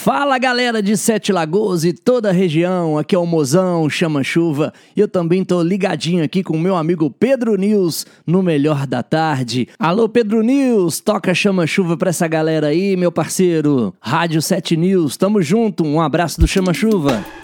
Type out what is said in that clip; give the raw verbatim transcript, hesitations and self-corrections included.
Fala galera de Sete Lagoas e toda a região, aqui é o Mozão, Chama Chuva, e eu também tô ligadinho aqui com o meu amigo Pedro News no Melhor da Tarde. Alô Pedro News, toca Chama Chuva pra essa galera aí, meu parceiro. Rádio Sete News, tamo junto, um abraço do Chama Chuva.